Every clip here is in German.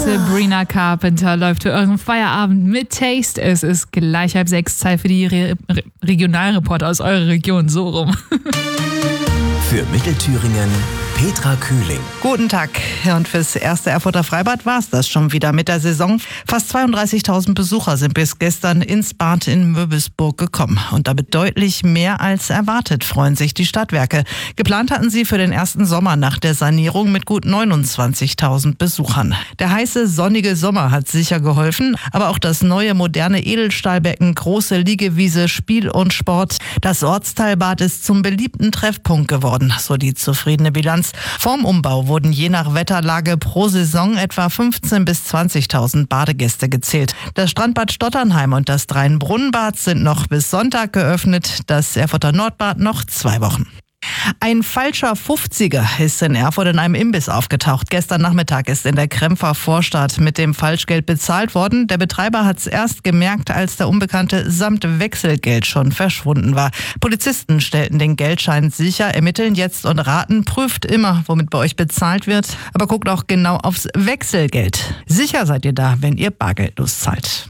Sabrina Carpenter läuft für euren Feierabend mit Taste. Es ist gleich 5:30, Zeit für die Regionalreporter aus eurer Region, so rum. Für Mittelthüringen Petra Kühling. Guten Tag. Und fürs erste Erfurter Freibad war es das schon wieder mit der Saison. Fast 32.000 Besucher sind bis gestern ins Bad in Möbelsburg gekommen. Und damit deutlich mehr als erwartet freuen sich die Stadtwerke. Geplant hatten sie für den ersten Sommer nach der Sanierung mit gut 29.000 Besuchern. Der heiße, sonnige Sommer hat sicher geholfen. Aber auch das neue, moderne Edelstahlbecken, große Liegewiese, Spiel und Sport. Das Ortsteilbad ist zum beliebten Treffpunkt geworden, so die zufriedene Bilanz. Vorm Umbau wurden je nach Wetterlage pro Saison etwa 15.000 bis 20.000 Badegäste gezählt. Das Strandbad Stotternheim und das Dreinbrunnenbad sind noch bis Sonntag geöffnet, das Erfurter Nordbad noch 2 Wochen. Ein falscher 50er ist in Erfurt in einem Imbiss aufgetaucht. Gestern Nachmittag ist in der Krempfer Vorstadt mit dem Falschgeld bezahlt worden. Der Betreiber hat es erst gemerkt, als der Unbekannte samt Wechselgeld schon verschwunden war. Polizisten stellten den Geldschein sicher, ermitteln jetzt und raten, prüft immer, womit bei euch bezahlt wird. Aber guckt auch genau aufs Wechselgeld. Sicher seid ihr da, wenn ihr bargeldlos zahlt.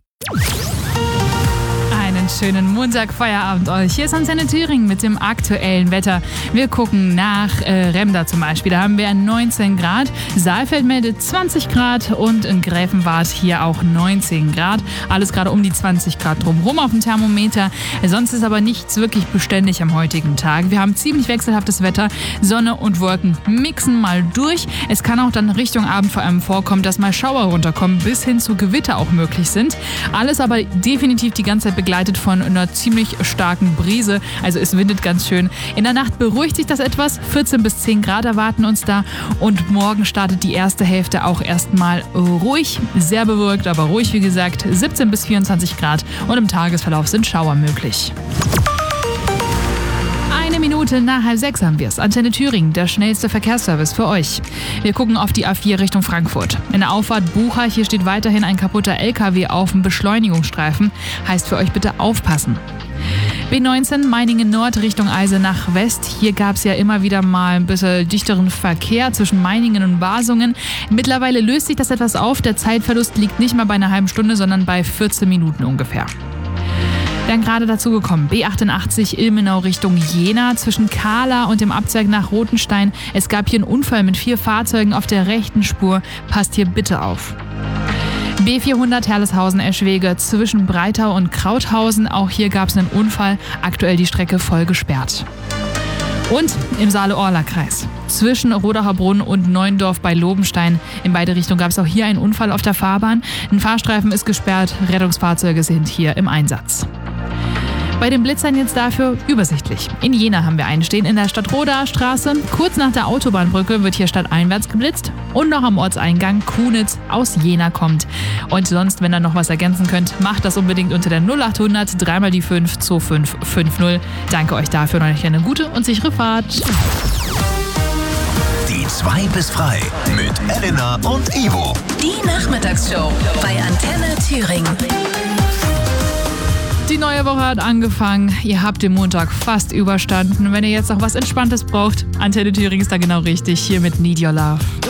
Einen schönen Montag-Feierabend euch. Hier ist Antenne Thüringen mit dem aktuellen Wetter. Wir gucken nach Remda zum Beispiel. Da haben wir 19 Grad. Saalfeld meldet 20 Grad und in Gräfenwart hier auch 19 Grad. Alles gerade um die 20 Grad drumherum auf dem Thermometer. Sonst ist aber nichts wirklich beständig am heutigen Tag. Wir haben ziemlich wechselhaftes Wetter. Sonne und Wolken mixen mal durch. Es kann auch dann Richtung Abend vor allem vorkommen, dass mal Schauer runterkommen, bis hin zu Gewitter auch möglich sind. Alles aber definitiv die ganze Zeit begleitet von einer ziemlich starken Brise, also es windet ganz schön. In der Nacht beruhigt sich das etwas, 14 bis 10 Grad erwarten uns da und morgen startet die erste Hälfte auch erstmal ruhig, sehr bewölkt, aber ruhig wie gesagt, 17 bis 24 Grad und im Tagesverlauf sind Schauer möglich. 1 Minute nach 5:30 haben wir es. Antenne Thüringen, der schnellste Verkehrsservice für euch. Wir gucken auf die A4 Richtung Frankfurt. In der Auffahrt Bucha, hier steht weiterhin ein kaputter LKW auf dem Beschleunigungsstreifen. Heißt für euch bitte aufpassen. B19 Meiningen Nord Richtung Eisenach West. Hier gab es ja immer wieder mal ein bisschen dichteren Verkehr zwischen Meiningen und Basungen. Mittlerweile löst sich das etwas auf. Der Zeitverlust liegt nicht mal bei einer halben Stunde, sondern bei 14 Minuten ungefähr. Dann gerade dazu gekommen, B88 Ilmenau Richtung Jena zwischen Kahla und dem Abzweig nach Rothenstein. Es gab hier einen Unfall mit 4 Fahrzeugen auf der rechten Spur. Passt hier bitte auf. B400 Herleshausen-Eschwege zwischen Breitau und Krauthausen. Auch hier gab es einen Unfall. Aktuell die Strecke voll gesperrt. Und im Saale-Orla-Kreis. Zwischen Rodacher Brunn und Neuendorf bei Lobenstein. In beide Richtungen gab es auch hier einen Unfall auf der Fahrbahn. Ein Fahrstreifen ist gesperrt. Rettungsfahrzeuge sind hier im Einsatz. Bei den Blitzern jetzt dafür übersichtlich. In Jena haben wir einen stehen in der Stadtrodaer Straße. Kurz nach der Autobahnbrücke wird hier stadteinwärts geblitzt. Und noch am Ortseingang Kunitz aus Jena kommt. Und sonst, wenn ihr noch was ergänzen könnt, macht das unbedingt unter der 0800 3 die 5 2550. Danke euch dafür und euch eine gute und sichere Fahrt. Die 2 bis frei mit Elena und Ivo. Die Nachmittagsshow bei Antenne Thüringen. Die neue Woche hat angefangen. Ihr habt den Montag fast überstanden. Wenn ihr jetzt noch was Entspanntes braucht, Antenne Thüringen ist da genau richtig. Hier mit Need Your Love.